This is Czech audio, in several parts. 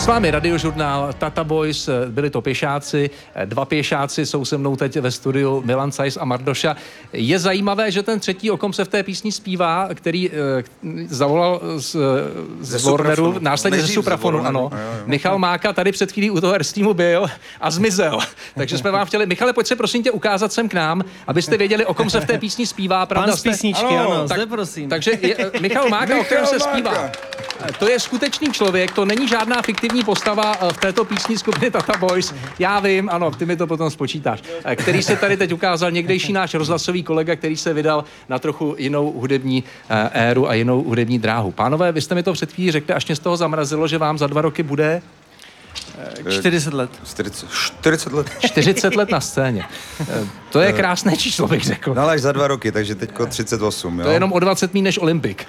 S vámi Radiožurnál, Tata Boys, byli to pěšáci, 2 pěšáci jsou se mnou teď ve studiu, Milan Saiz a Mardoša. Je zajímavé, že ten třetí, o kom se v té písni zpívá, který zavolal z Warneru, následně ze Suprafonu, ano. Michal Máka tady před chvílí u toho Airstreamu byl a zmizel. Takže jsme vám chtěli, Michale, pojď se prosím tě ukázat sem k nám, abyste věděli, o kom se v té písni zpívá. Pravda, Pan z písničky, ano, tak, zde prosím. Takže Michal Máka, o kterém se zpívá. To je skutečný člověk, to není žádná fiktivní postava v této písni skupiny Tata Boys. Já vím, ano, ty mi to potom spočítáš. Který se tady teď ukázal, někdejší náš rozhlasový kolega, který se vydal na trochu jinou hudební éru a jinou hudební dráhu. Pánové, vy jste mi to před chvílí řekli, až mě z toho zamrazilo, že vám za 2 roky bude 40 let. 40 let. 40 let na scéně. To je krásné číslo, bych řekl. No ale až za 2 roky, takže teďko 38, jo. To je jenom o 20 míň než Olympik.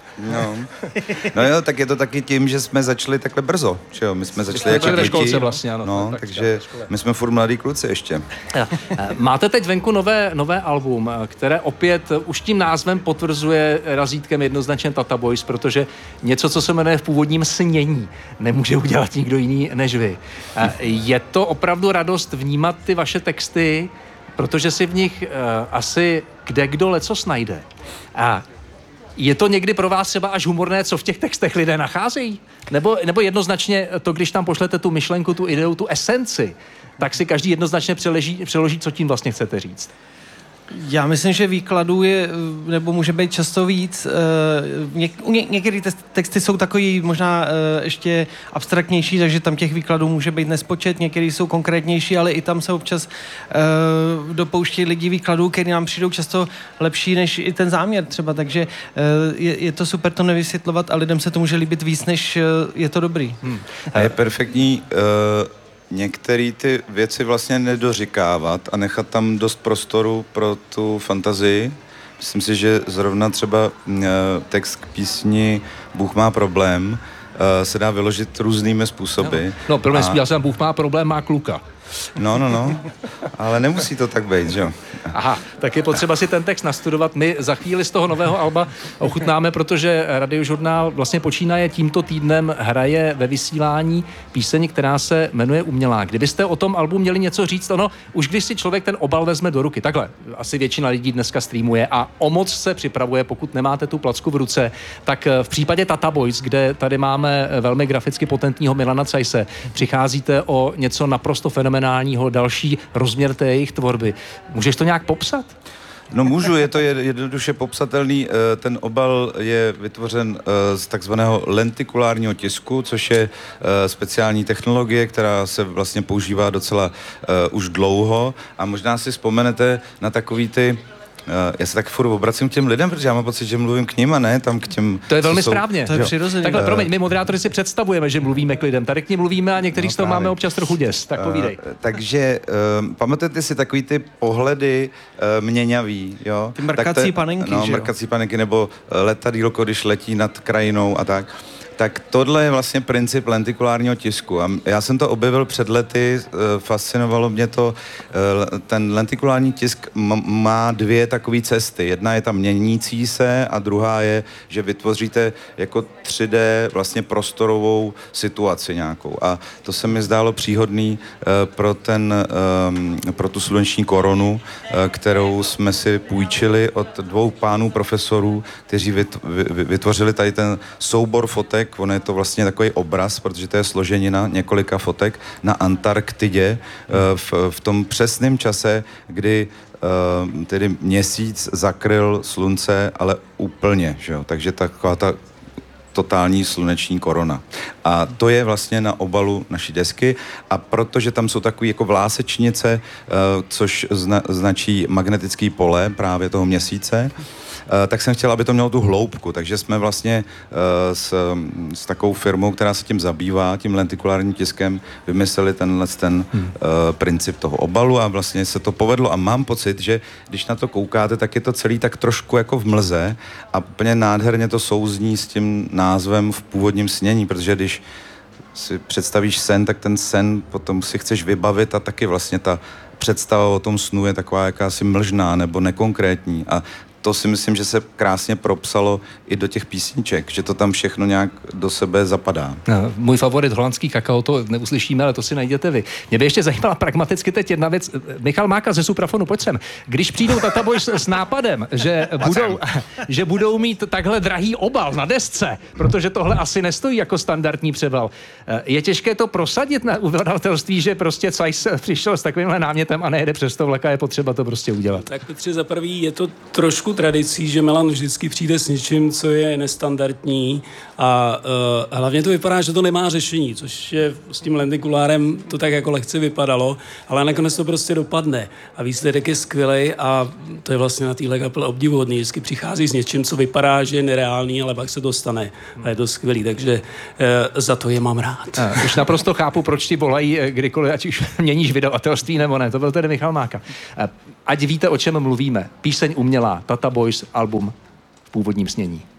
No jo, tak je to taky tím, že jsme začali takhle brzo, že jo. My jsme začali jako ve děti. školce vlastně, ano. No, takže my jsme furt mladí kluci ještě. Máte teď venku nové album, které opět už tím názvem potvrzuje razítkem jednoznačně Tata Boys, protože něco, co se jmenuje v původním snění, nemůže udělat nikdo jiný než vy. Je to opravdu radost vnímat ty vaše texty, protože si v nich asi kdo lecos najde. A je to někdy pro vás třeba až humorné, co v těch textech lidé nacházejí? Nebo jednoznačně to, když tam pošlete tu myšlenku, tu ideu, tu esenci, tak si každý jednoznačně přeloží, co tím vlastně chcete říct? Já myslím, že výkladů je, nebo může být často víc. Některé texty jsou takový možná ještě abstraktnější, takže tam těch výkladů může být nespočet, některé jsou konkrétnější, ale i tam se občas dopouští lidi výkladů, které nám přijdou často lepší než i ten záměr třeba, takže je to super to nevysvětlovat a lidem se to může líbit víc, než je to dobrý. A je perfektní některé ty věci vlastně nedoříkávat a nechat tam dost prostoru pro tu fantazii. Myslím si, že zrovna třeba text k písni Bůh má problém se dá vyložit různými způsoby. No, pro mě zpíval jsem Bůh má problém, má kluka. No, ale nemusí to tak být, že jo? Aha, tak je potřeba si ten text nastudovat. My za chvíli z toho nového alba ochutnáme, protože Radiožurnál vlastně počínaje tímto týdnem, hraje ve vysílání píseň, která se jmenuje Umělá. Kdybyste o tom albu měli něco říct, už když si člověk ten obal vezme do ruky, takhle, asi většina lidí dneska streamuje a o moc se připravuje, pokud nemáte tu placku v ruce, tak v případě Tata Boys, kde tady máme velmi graficky potentního Milana Saize, přicházíte o něco naprosto fenomenálního, další rozměr té jejich tvorby. Můžeš to nějak popsat? No můžu, je to jednoduše popsatelný. Ten obal je vytvořen z takzvaného lentikulárního tisku, což je speciální technologie, která se vlastně používá docela už dlouho a možná si vzpomenete na takový ty já se tak furt obracím k těm lidem, protože já mám pocit, že mluvím k nim a ne tam k těm... To je velmi správně. To je přirozené. Takhle, promiň, my moderátoři si představujeme, že mluvíme k lidem. Tady k nim mluvíme a některých z toho máme občas trochu děs. Tak povídej. Takže pamatujete si takový ty pohledy měňavý, jo? Ty mrkací panenky, no, že jo? mrkací panenky, nebo letadýlko, když letí nad krajinou a tak. Tak tohle je vlastně princip lentikulárního tisku. A já jsem to objevil před lety, fascinovalo mě to. Ten lentikulární tisk má 2 takové cesty. Jedna je ta měnící se a druhá je, že vytvoříte jako 3D vlastně prostorovou situaci nějakou. A to se mi zdálo příhodný pro tu sluneční koronu, kterou jsme si půjčili od 2 pánů profesorů, kteří vytvořili tady ten soubor fotek. Ono je to vlastně takový obraz, protože to je složenina několika fotek na Antarktidě v tom přesném čase, kdy tedy měsíc zakryl slunce, ale úplně, že jo? Takže taková ta totální sluneční korona. A to je vlastně na obalu naší desky a protože tam jsou takové jako vlásečnice, což značí magnetický pole právě toho měsíce, tak jsem chtěl, aby to mělo tu hloubku, takže jsme vlastně s takovou firmou, která se tím zabývá, tím lentikulárním tiskem, vymysleli ten princip toho obalu a vlastně se to povedlo a mám pocit, že když na to koukáte, tak je to celý tak trošku jako v mlze a úplně nádherně to souzní s tím názvem v původním snění, protože když si představíš sen, tak ten sen potom si chceš vybavit a taky vlastně ta představa o tom snu je taková jakási mlžná nebo nekonkrétní a to si myslím, že se krásně propsalo i do těch písniček, že to tam všechno nějak do sebe zapadá. No, můj favorit holandský kakao, to neuslyšíme, ale to si najděte vy. Mě by ještě zajímala pragmaticky teď jedna věc. Michal Máka ze Suprafonu, pojď sem. Když přijdou Tata Boys s nápadem, že budou mít takhle drahý obal na desce, protože tohle asi nestojí jako standardní převal, je těžké to prosadit na vydavatelství, že prostě Zeiss přišel s takovýmhle námětem a nejede přes to vlaka, je potřeba to prostě udělat. Tak Petře, za prvý je to trošku tradicí, že Melan vždycky přijde s něčím, co je nestandardní a hlavně to vypadá, že to nemá řešení, což je s tím lendikulárem to tak jako lehce vypadalo, ale nakonec to prostě dopadne a výsledek je skvělej a to je vlastně na téhle kapele obdivuhodný. Vždycky přichází s něčím, co vypadá, že je nereálný, ale pak se to stane a je to skvělý, takže za to je mám rád. Už naprosto chápu, proč ti volají kdykoliv, ať už měníš vydavatelství nebo ne. To byl tedy Michal Máka. Ať víte, o čem mluvíme. Píseň umělá, Tata Boys, album v původním snění.